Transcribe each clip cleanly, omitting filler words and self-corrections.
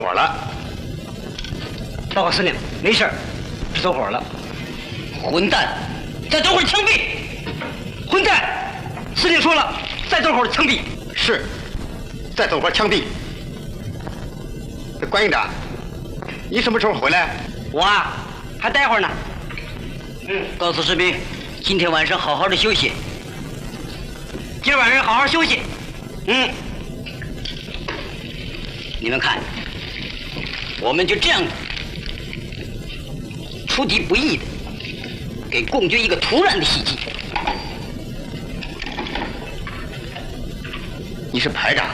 火了。报告司令，没事，是走火了。混蛋，再走会儿枪毙！混蛋，司令说了，再走会儿枪毙。是，再走会儿枪毙。关营长，你什么时候回来？我啊，还待会儿呢。告诉士兵，今天晚上好好的休息。今儿晚上好好休息。你们看，我们就这样出其不意的给共军一个突然的袭击。你是排长？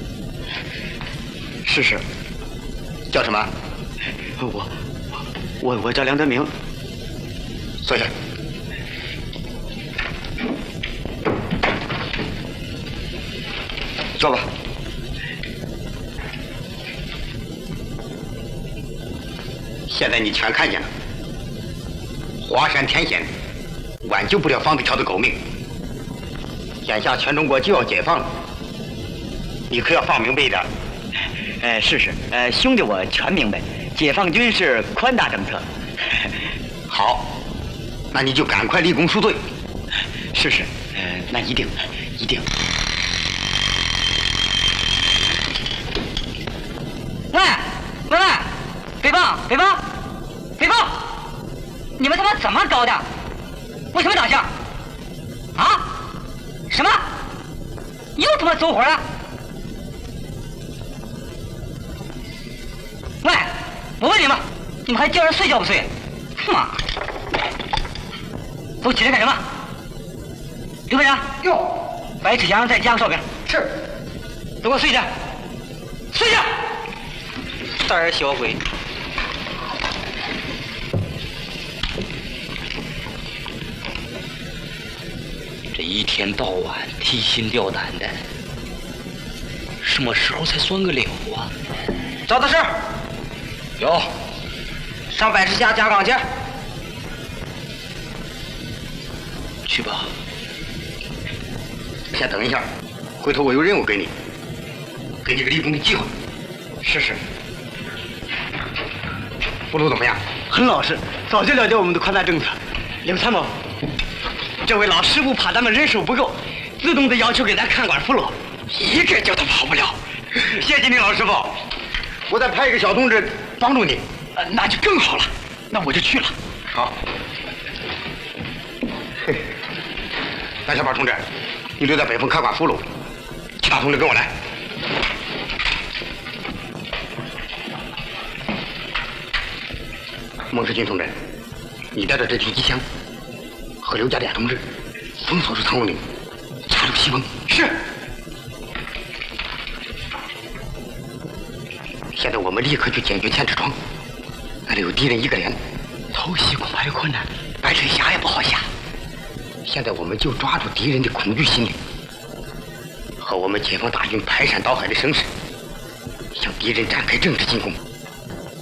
是。叫什么？我叫梁德明。坐下。坐吧。现在你全看见了，华山天险，挽救不了方子条的狗命。眼下全中国就要解放了，你可要放明白一点。是，兄弟我全明白，解放军是宽大政策。好，那你就赶快立功赎罪。是，那一定。喂，北方，你们他妈怎么搞的？为什么打架？啊？什么？又他妈走火了？喂，我问你们，你们还叫人睡觉不睡？妈！都起来干什么？刘排长，白志祥再加个哨兵。是。都给我睡下。睡下。胆小鬼。这一天到晚提心吊胆的，什么时候才算个了啊？找的是。有。上百十下加岗去。去吧。先等一下，回头我有任务给你，给你个立功的机会。是。俘虏怎么样？很老实，早就了解我们的宽大政策。刘参谋，这位老师傅怕咱们人手不够，自动的要求给咱看管俘虏，一个叫他跑不了。谢谢你，老师傅。我再派一个小同志帮助你。那就更好了，那我就去了。好。大小宝同志，你留在北峰看管俘虏，其他同志跟我来。孟世军同志，你带着这批机枪和刘家典同志封锁住苍龙岭，插入西风。是。现在我们立刻去解决千尺庄，那里有敌人一个连，偷袭恐怕有困难，白水峡也不好下。现在我们就抓住敌人的恐惧心理，和我们解放大军排山倒海的声势，向敌人展开正式进攻。